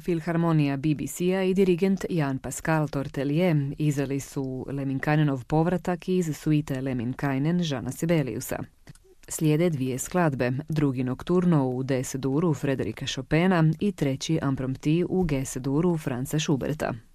Filharmonija BBC-a i dirigent Jan Pascal Tortelier izveli su Lemminkainenov povratak iz suite Lemminkainen Jeana Sibeliusa. Slijede dvije skladbe, drugi nokturno u D-duru Frederika Chopina i treći impromptu u G-duru Franza Schuberta.